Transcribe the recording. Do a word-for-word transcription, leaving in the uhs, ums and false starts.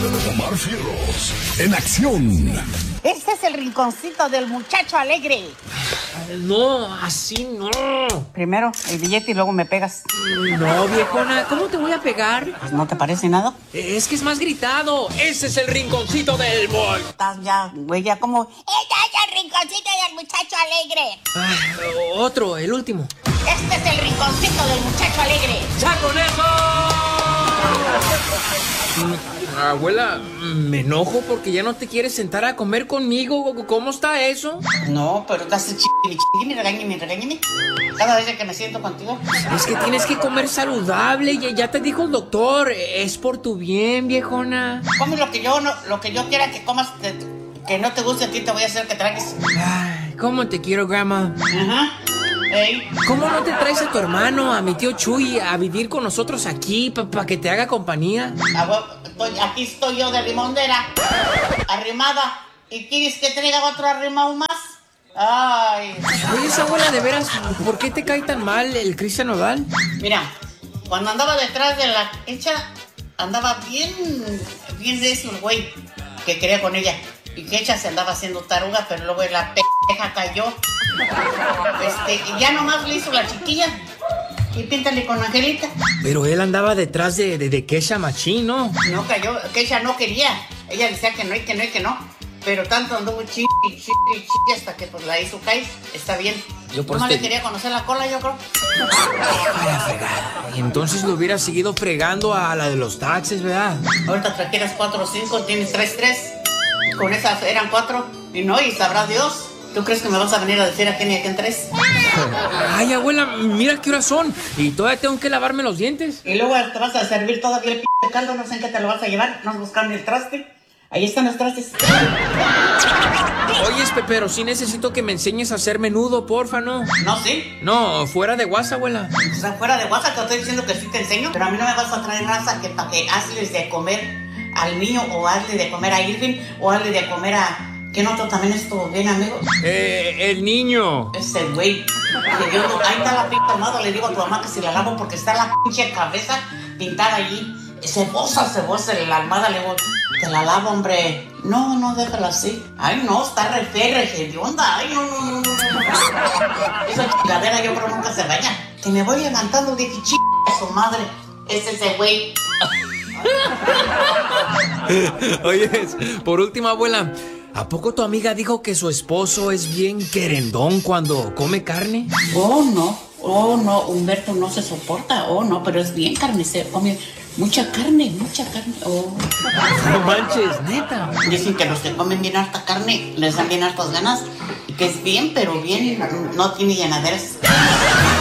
Omar Fierros, en acción. Este es el rinconcito del muchacho alegre. No, así no. Primero el billete y luego me pegas. No, viejona, ¿cómo te voy a pegar? Pues, ¿no te parece nada? Es que es más gritado. Ese es el rinconcito del boy. Estás ya, güey, ya como... ¡Este es el rinconcito del muchacho alegre! Ah, otro, el último. Este es el rinconcito del muchacho alegre. ¡Ya con eso! Abuela, me enojo porque ya no te quieres sentar a comer conmigo. ¿Cómo está eso? No, pero estás chingui, chingui, regáñame, regáñame. Cada vez que me siento contigo. Es que tienes que comer saludable. Ya, ya te dijo el doctor. Es por tu bien, viejona. Come lo que yo no, lo que yo quiera que comas, te, que no te guste a ti, te voy a hacer que tragues. Ay, ¿cómo te quiero, grandma? Ajá. Ey. ¿Cómo no te traes a tu hermano, a mi tío Chuy, a vivir con nosotros aquí para pa que te haga compañía? Ah, estoy, aquí estoy yo de rimondera, arrimada. ¿Y quieres que traiga otro arrimado más? Ay. Oye, esa abuela, de veras, ¿por qué te cae tan mal el Cristian Nodal? Mira, cuando andaba detrás de la hecha, andaba bien, bien de eso, güey, que quería con ella. Y que ella se andaba haciendo taruga, pero luego la pendeja cayó. Este, y ya nomás le hizo la chiquilla. Y píntale con Angelita. Pero él andaba detrás de, de, de Kesha Machín, ¿no? No cayó, que ella no quería. Ella decía que no y que no y que no. Pero tanto anduvo chiqui, chiqui, chiqui hasta que pues la hizo caer. Está bien. Yo por Nomás este... le quería conocer la cola, yo creo. Para fregar. Y entonces lo hubiera seguido fregando a la de los taxis, ¿verdad? Ahorita trajeras cuatro o cinco, tienes tres, tres. Con esas eran cuatro. Y no, y sabrá Dios. ¿Tú crees que me vas a venir a decir a quién y a quién tres? Ay, abuela, mira qué horas son. Y todavía tengo que lavarme los dientes. Y luego te vas a servir todavía el p*** caldo, no sé en qué te lo vas a llevar. No buscando el traste. Ahí están los trastes. Oye, pero sí necesito que me enseñes a hacer menudo, porfa, ¿no? No, sí. No, fuera de WhatsApp, abuela. O sea, fuera de WhatsApp te estoy diciendo que sí te enseño. Pero a mí no me vas a traer raza que para que hazles de comer al niño, o hazle de comer a Irving, o hazle de comer a... ¿Quién otro también estuvo bien, amigo? Eh, el niño. Ese güey. Que yo no, ahí está la pinta armada. Le digo a tu mamá que si la lavo porque está la pinche cabeza pintada allí. Cebosa, cebosa, la almada. Le digo, te la lavo, hombre. No, no, déjala así. Ay, no, está re fea, re de onda. Ay, no, no, no, no, no. Esa chingadera yo creo nunca se vaya. Que me voy levantando de que chica a su madre. Es ese güey. Oye, por último, abuela, ¿a poco tu amiga dijo que su esposo es bien querendón cuando come carne? Oh, no. Oh, no. Humberto no se soporta. Oh, no, pero es bien carnicero. Come mucha carne, mucha carne. Oh. No manches, neta. Dicen que los que comen bien harta carne les dan bien hartas ganas. Y que es bien, pero bien, no tiene llenaderas.